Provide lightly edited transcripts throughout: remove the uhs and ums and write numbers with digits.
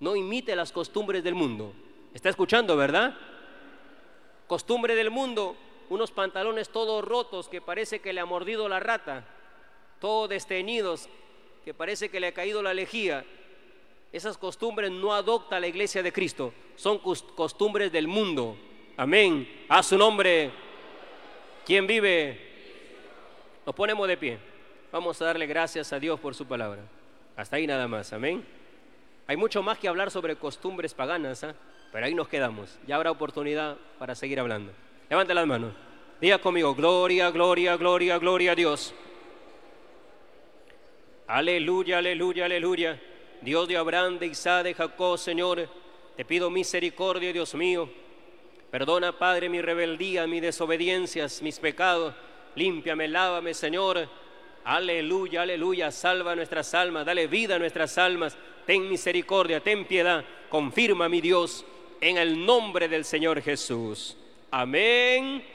No imite las costumbres del mundo. ¿Está escuchando, verdad? Costumbre del mundo, unos pantalones todos rotos que parece que le ha mordido la rata, todos desteñidos, que parece que le ha caído la lejía. Esas costumbres no adopta la iglesia de Cristo, son costumbres del mundo. Amén. A su nombre. ¿Quién vive? Nos ponemos de pie. Vamos a darle gracias a Dios por su palabra. Hasta ahí nada más. Amén. Hay mucho más que hablar sobre costumbres paganas, pero ahí nos quedamos. Ya habrá oportunidad para seguir hablando. Levante las manos. Diga conmigo: gloria, gloria, gloria, gloria a Dios. Aleluya, aleluya, aleluya. Dios de Abraham, de Isaac, de Jacob, Señor, te pido misericordia, Dios mío. Perdona, Padre, mi rebeldía, mis desobediencias, mis pecados. Límpiame, lávame, Señor. Aleluya, aleluya. Salva nuestras almas, dale vida a nuestras almas. Ten misericordia, ten piedad. Confirma, mi Dios, en el nombre del Señor Jesús. Amén.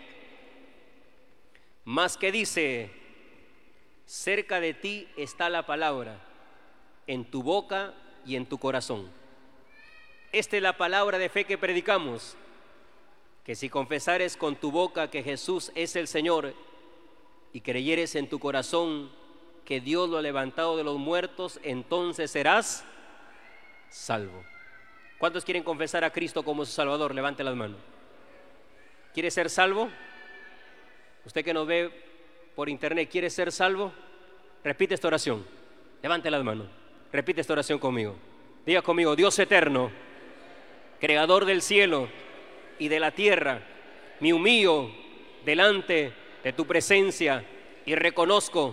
Más que dice: cerca de ti está la palabra, en tu boca y en tu corazón. Esta es la palabra de fe que predicamos, que si confesares con tu boca que Jesús es el Señor y creyeres en tu corazón que Dios lo ha levantado de los muertos, entonces serás salvo. ¿Cuántos quieren confesar a Cristo como su Salvador? Levante las manos. ¿Quiere ser salvo? Usted que nos ve por internet, ¿quiere ser salvo? Repite esta oración. Levante las manos. Repite esta oración conmigo. Diga conmigo: Dios eterno, creador del cielo y de la tierra, me humillo delante de tu presencia y reconozco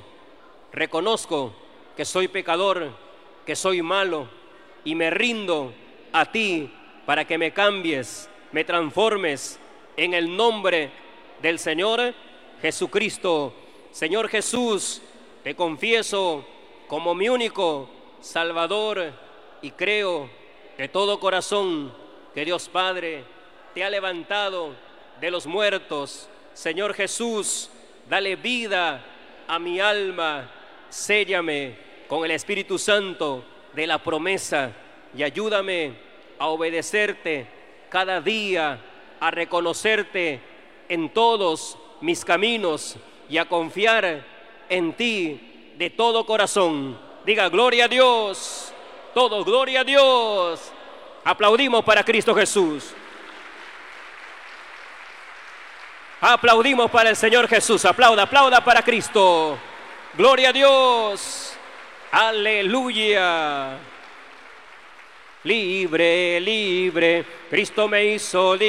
que soy pecador, que soy malo, y me rindo a ti para que me cambies, me transformes en el nombre del Señor Jesucristo. Señor Jesús, te confieso como mi único Salvador y creo de todo corazón que Dios Padre te ha levantado de los muertos. Señor Jesús, dale vida a mi alma, séllame con el Espíritu Santo de la promesa y ayúdame a obedecerte cada día, a reconocerte en todos mis caminos y a confiar en ti de todo corazón. Diga: gloria a Dios. Todos, gloria a Dios. Aplaudimos para Cristo Jesús. Aplaudimos para el Señor Jesús. Aplauda, aplauda para Cristo. Gloria a Dios. Aleluya. Libre, libre. Cristo me hizo libre.